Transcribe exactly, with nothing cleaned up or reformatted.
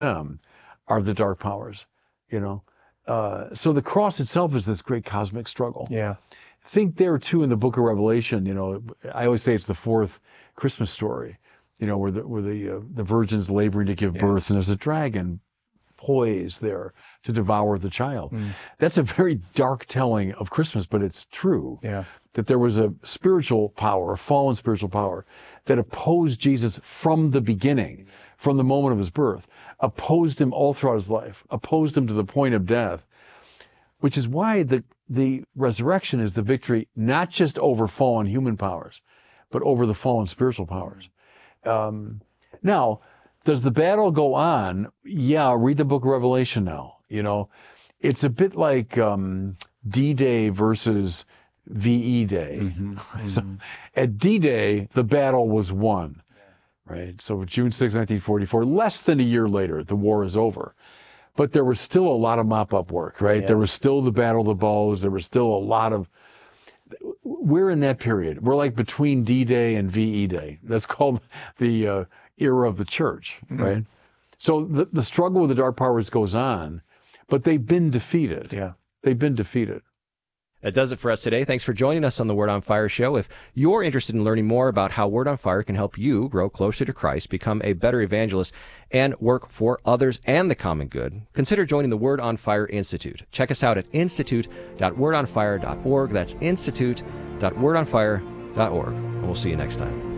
them are the dark powers, you know. Uh, so the cross itself is this great cosmic struggle. Yeah. Think there too in the book of Revelation, you know, I always say it's the fourth Christmas story, you know, where the, where the, uh, the virgin's laboring to give Yes. birth and there's a dragon poised there to devour the child. Mm. That's a very dark telling of Christmas, but it's true. Yeah. That there was a spiritual power, a fallen spiritual power that opposed Jesus from the beginning, from the moment of his birth, opposed him all throughout his life, opposed him to the point of death, which is why the, the resurrection is the victory, not just over fallen human powers, but over the fallen spiritual powers. Um, now, does the battle go on? Yeah, read the book of Revelation now. You know, it's a bit like um, D-Day versus V E Day. Mm-hmm. So at D-Day, the battle was won, right? So June sixth, nineteen forty-four, less than a year later, the war is over. But there was still a lot of mop-up work, right? Yeah. There was still the Battle of the Bulge. There was still a lot of... We're in that period. We're like between D-Day and V E Day. That's called the uh, era of the church, Mm-hmm. right? So the, the struggle with the dark powers goes on, but they've been defeated. Yeah. They've been defeated. That does it for us today. Thanks for joining us on the Word on Fire show. If you're interested in learning more about how Word on Fire can help you grow closer to Christ, become a better evangelist, and work for others and the common good, consider joining the Word on Fire Institute. Check us out at institute dot word on fire dot org. That's institute dot word on fire dot org. And we'll see you next time.